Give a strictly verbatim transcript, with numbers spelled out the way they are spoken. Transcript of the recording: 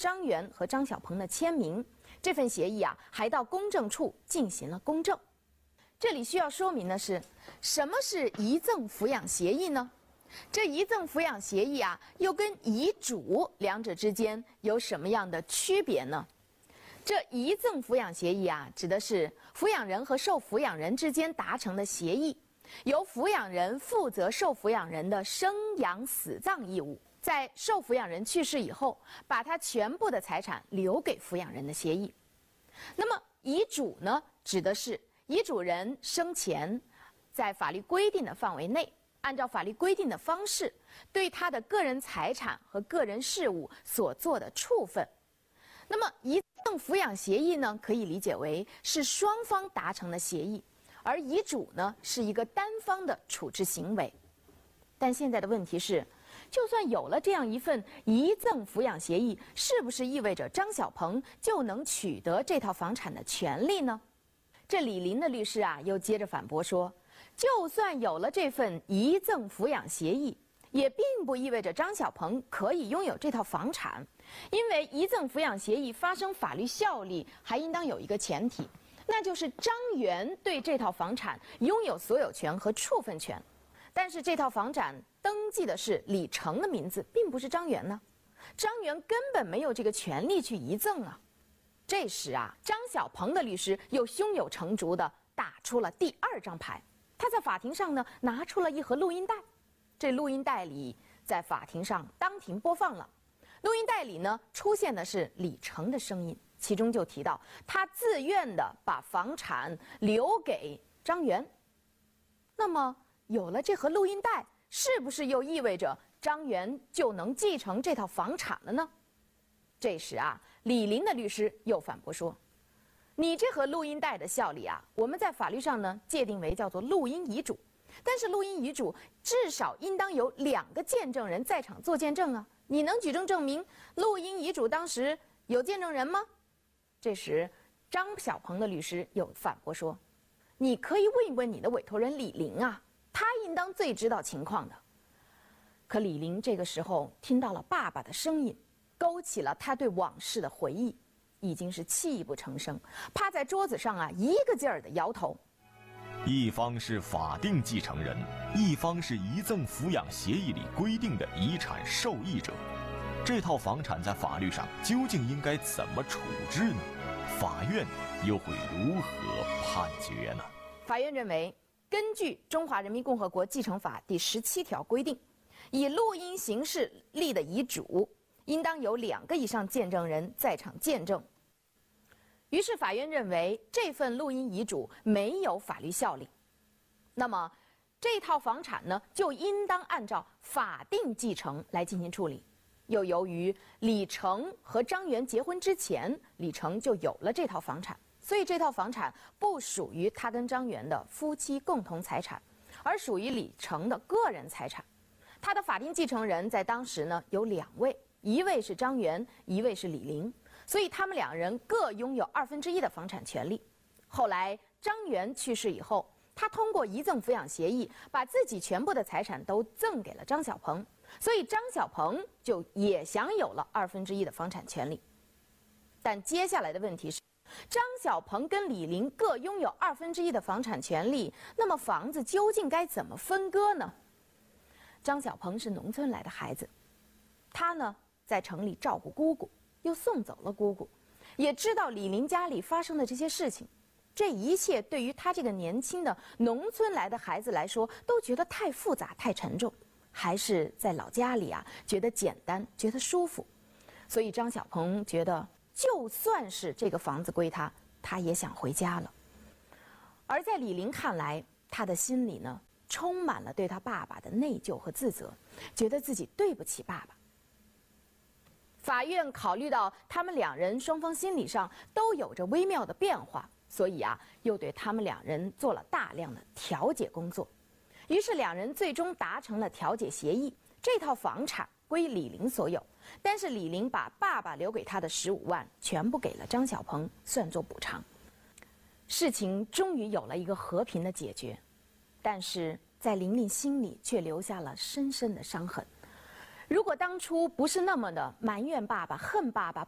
张元和张小鹏的签名。这份协议啊，还到公证处进行了公证。这里需要说明的是，什么是遗赠抚养协议呢？这遗赠抚养协议啊，又跟遗嘱两者之间有什么样的区别呢？这遗赠抚养协议啊，指的是抚养人和受抚养人之间达成的协议，由抚养人负责受抚养人的生养死葬义务，在受抚养人去世以后，把他全部的财产留给抚养人的协议。那么遗嘱呢，指的是遗嘱人生前在法律规定的范围内，按照法律规定的方式，对他的个人财产和个人事务所做的处分。那么遗赠抚养协议呢，可以理解为是双方达成的协议，而遗嘱呢，是一个单方的处置行为。但现在的问题是，就算有了这样一份遗赠抚养协议，是不是意味着张小鹏就能取得这套房产的权利呢？这李林的律师啊，又接着反驳说，就算有了这份遗赠抚养协议，也并不意味着张小鹏可以拥有这套房产，因为遗赠抚养协议发生法律效力，还应当有一个前提，那就是张元对这套房产拥有所有权和处分权。但是这套房产登记的是李成的名字，并不是张元呢，张元根本没有这个权利去遗赠啊。这时啊，张小鹏的律师又胸有成竹地打出了第二张牌。他在法庭上呢，拿出了一盒录音带，这录音带里在法庭上当庭播放了。录音带里呢，出现的是李成的声音，其中就提到他自愿地把房产留给张元。那么有了这盒录音带，是不是又意味着张元就能继承这套房产了呢？这时啊，李林的律师又反驳说，你这盒录音带的效力啊，我们在法律上呢界定为叫做录音遗嘱，但是录音遗嘱至少应当有两个见证人在场做见证啊，你能举证证明录音遗嘱当时有见证人吗？这时张小鹏的律师又反驳说，你可以问一问你的委托人李林啊，他应当最知道情况的。可李林这个时候听到了爸爸的声音，勾起了他对往事的回忆，已经是泣不成声，趴在桌子上啊，一个劲儿的摇头。 一方是法定继承人，一方是遗赠抚养协议里规定的遗产受益者，这套房产在法律上究竟应该怎么处置呢？法院又会如何判决呢？ 法院认为，根据《中华人民共和国继承法》第十七条规定，以录音形式立的遗嘱应当有两个以上见证人在场见证。于是法院认为这份录音遗嘱没有法律效力，那么这套房产呢，就应当按照法定继承来进行处理。又由于李成和张元结婚之前，李成就有了这套房产，所以这套房产不属于他跟张元的夫妻共同财产，而属于李成的个人财产。他的法定继承人在当时呢有两位，一位是张元，一位是李林，所以他们两人各拥有二分之一的房产权利。后来张元去世以后，他通过遗赠抚养协议，把自己全部的财产都赠给了张小鹏，所以张小鹏就也享有了二分之一的房产权利。但接下来的问题是，张小鹏跟李林各拥有二分之一的房产权利，那么房子究竟该怎么分割呢？张小鹏是农村来的孩子，他呢在城里照顾姑姑，又送走了姑姑，也知道李林家里发生的这些事情，这一切对于他这个年轻的农村来的孩子来说，都觉得太复杂太沉重，还是在老家里啊觉得简单，觉得舒服。所以张小鹏觉得，就算是这个房子归他，他也想回家了。而在李林看来，他的心里呢充满了对他爸爸的内疚和自责，觉得自己对不起爸爸。法院考虑到他们两人双方心理上都有着微妙的变化，所以啊，又对他们两人做了大量的调解工作。于是两人最终达成了调解协议，这套房产归李林所有，但是李林把爸爸留给他的十五万全部给了张小鹏，算作补偿。事情终于有了一个和平的解决，但是在玲玲心里却留下了深深的伤痕。如果当初不是那么的埋怨爸爸、恨爸爸、